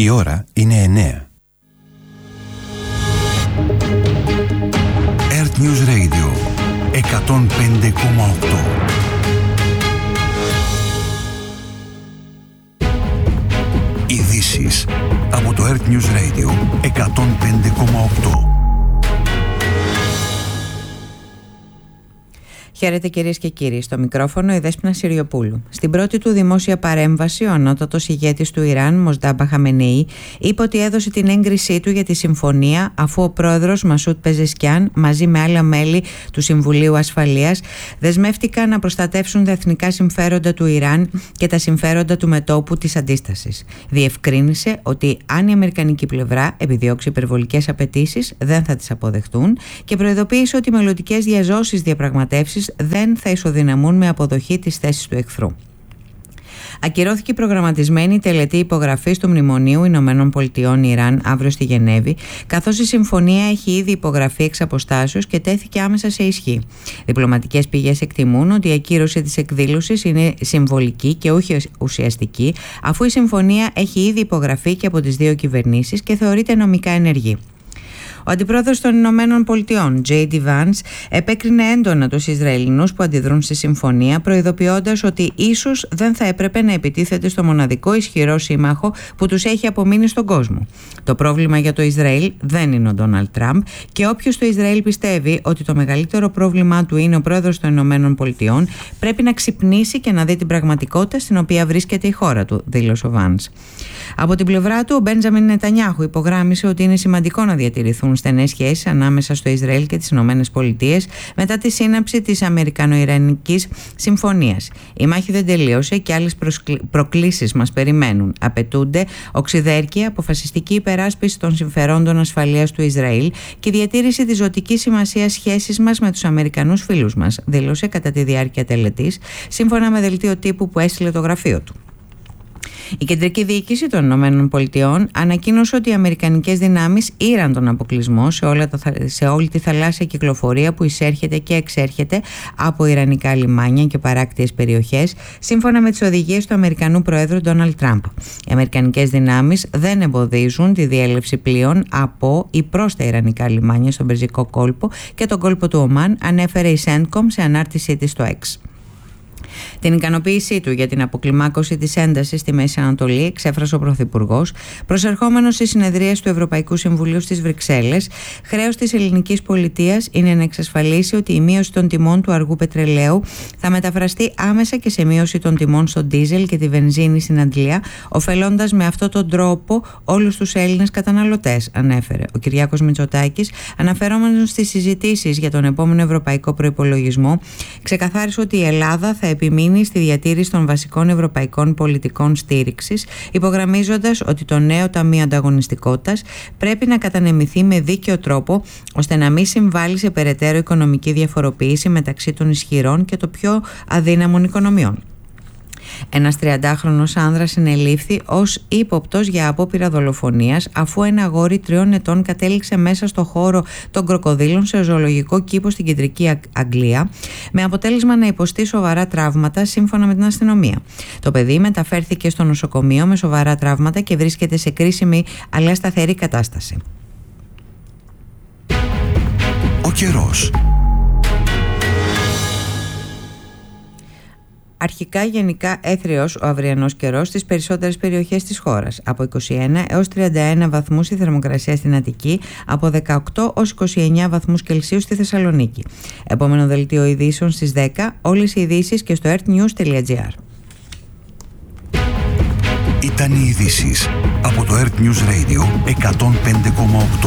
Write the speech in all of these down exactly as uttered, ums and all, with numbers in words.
Η ώρα είναι εννέα. Earth News Radio εκατόν πέντε κόμμα οκτώ. Ειδήσεις από το Earth News Radio εκατόν πέντε κόμμα οκτώ. Χαίρετε κυρίες και κύριοι, στο μικρόφωνο η Δέσποινα Συριοπούλου. Στην πρώτη του δημόσια παρέμβαση, ο ανώτατος ηγέτης του Ιράν, Μοσντάμπα Χαμενεή, είπε ότι έδωσε την έγκρισή του για τη συμφωνία αφού ο πρόεδρος Μασούτ Πεζεσκιάν μαζί με άλλα μέλη του Συμβουλίου Ασφαλείας δεσμεύτηκαν να προστατεύσουν τα εθνικά συμφέροντα του Ιράν και τα συμφέροντα του μετώπου της αντίστασης. Διευκρίνησε ότι αν η αμερικανική πλευρά επιδιώξει υπερβολικές απαιτήσεις δεν θα τις αποδεχτούν και προειδοποίησε ότι οι μελλοντικές διαζώσεις διαπραγματεύσεις δεν θα ισοδυναμούν με αποδοχή της θέσης του εχθρού. Ακυρώθηκε η προγραμματισμένη τελετή υπογραφής του Μνημονίου Ηνωμένων Πολιτειών Ιράν αύριο στη Γενέβη, καθώς η συμφωνία έχει ήδη υπογραφεί εξ αποστάσεως και τέθηκε άμεσα σε ισχύ. Διπλωματικές πηγές εκτιμούν ότι η ακύρωση της εκδήλωσης είναι συμβολική και όχι ουσιαστική, αφού η συμφωνία έχει ήδη υπογραφεί και από τις δύο κυβερνήσεις και θεωρείται νομικά ενεργή. Ο αντιπρόεδρος των Ηνωμένων Πολιτειών, τζέι ντι Vance, επέκρινε έντονα τους Ισραηλινούς που αντιδρούν στη συμφωνία, προειδοποιώντας ότι ίσως δεν θα έπρεπε να επιτίθεται στο μοναδικό ισχυρό σύμμαχο που τους έχει απομείνει στον κόσμο. Το πρόβλημα για το Ισραήλ δεν είναι ο Ντόναλντ Τραμπ και όποιος στο Ισραήλ πιστεύει ότι το μεγαλύτερο πρόβλημά του είναι ο πρόεδρος των Ηνωμένων Πολιτειών, πρέπει να ξυπνήσει και να δει την πραγματικότητα στην οποία βρίσκεται η χώρα του, δήλωσε ο Vance. Από την πλευρά του, ο Μπέντζαμιν Νετανιάχου υπογράμμισε ότι είναι σημαντικό να διατηρηθούν στενές σχέσεις ανάμεσα στο Ισραήλ και τις Ηνωμένες Πολιτείες μετά τη σύναψη της Αμερικανο-Ιρανικής Συμφωνίας. Η μάχη δεν τελείωσε και άλλες προκλήσεις μας περιμένουν. Απαιτούνται οξυδέρκεια, αποφασιστική υπεράσπιση των συμφερόντων ασφαλείας του Ισραήλ και διατήρηση της ζωτικής σημασίας σχέσης μας με τους Αμερικανούς φίλους μας, δήλωσε κατά τη διάρκεια τελετής, σύμφωνα με δελτίο τύπου που έστειλε το γραφείο του. Η κεντρική διοίκηση των Ηνωμένων Πολιτειών ανακοίνωσε ότι οι αμερικανικές δυνάμεις ήραν τον αποκλεισμό σε, όλα τα, σε όλη τη θαλάσσια κυκλοφορία που εισέρχεται και εξέρχεται από ιρανικά λιμάνια και παράκτιες περιοχές, σύμφωνα με τις οδηγίες του Αμερικανού Προέδρου Ντόναλντ Τραμπ. Οι αμερικανικές δυνάμεις δεν εμποδίζουν τη διέλευση πλοίων από ή προς τα ιρανικά λιμάνια στον Περσικό κόλπο και τον κόλπο του Ομάν, ανέφερε η Σέντκομ σε ανάρτησή της στο X. Την ικανοποίησή του για την αποκλιμάκωση της έντασης στη Μέση Ανατολή εξέφρασε ο Πρωθυπουργός, προσερχόμενος στις συνεδρίες του Ευρωπαϊκού Συμβουλίου στις Βρυξέλλες. Χρέος της ελληνικής πολιτείας είναι να εξασφαλίσει ότι η μείωση των τιμών του αργού πετρελαίου θα μεταφραστεί άμεσα και σε μείωση των τιμών στο ντίζελ και τη βενζίνη στην Αγγλία, ωφελώντας με αυτόν τον τρόπο όλους τους Έλληνες καταναλωτές, ανέφερε. Ο Κυριάκος Μητσοτάκης, αναφερόμενος στις συζητήσεις για τον επόμενο ευρωπαϊκό προϋπολογισμό, ξεκαθάρισε ότι η Ελλάδα θα επιμείνει στη διατήρηση των βασικών ευρωπαϊκών πολιτικών στήριξης, υπογραμμίζοντας ότι το νέο Ταμείο Ανταγωνιστικότητας πρέπει να κατανεμηθεί με δίκαιο τρόπο, ώστε να μην συμβάλλει σε περαιτέρω οικονομική διαφοροποίηση μεταξύ των ισχυρών και των πιο αδύναμων οικονομιών. Ένας τριαντάχρονος άνδρας συνελήφθη ως ύποπτος για απόπειρα δολοφονίας, αφού ένα αγόρι τριών ετών κατέληξε μέσα στο χώρο των κροκοδίλων σε ζωολογικό κήπο στην κεντρική Αγγλία, με αποτέλεσμα να υποστεί σοβαρά τραύματα, σύμφωνα με την αστυνομία. Το παιδί μεταφέρθηκε στο νοσοκομείο με σοβαρά τραύματα και βρίσκεται σε κρίσιμη αλλά σταθερή κατάσταση. Ο καιρός. Αρχικά γενικά έθριος ο αυριανός καιρός στις περισσότερες περιοχές της χώρας. Από είκοσι ένα έως τριάντα ένα βαθμούς η θερμοκρασία στην Αττική, από δεκαοκτώ έως είκοσι εννέα βαθμούς Κελσίου στη Θεσσαλονίκη. Επόμενο δελτίο ειδήσεων στις δέκα, όλες οι ειδήσεις και στο earthnews τελεία gr. Ήταν οι ειδήσεις από το Earth News Radio εκατόν πέντε κόμμα οκτώ.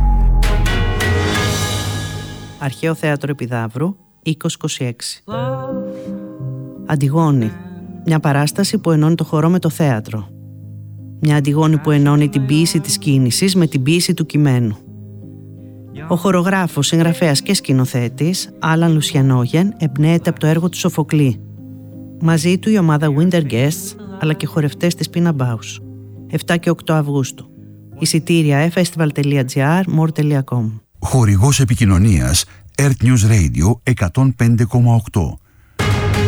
Αρχαίο Θέατρο Επιδαύρου, είκοσι είκοσι έξι. Αντιγόνη. Μια παράσταση που ενώνει το χορό με το θέατρο. Μια Αντιγόνη που ενώνει την ποίηση της κίνησης με την ποίηση του κειμένου. Ο χορογράφος, συγγραφέας και σκηνοθέτης Άλαν Λουσιανόγεν εμπνέεται από το έργο του Σοφοκλή. Μαζί του η ομάδα Winter Guests, αλλά και χορευτές της Pina Bausch. επτά και οκτώ Αυγούστου. Εισιτήρια festival τελεία gr, more τελεία com. Χορηγός επικοινωνίας Earth News Radio εκατόν πέντε κόμμα οκτώ.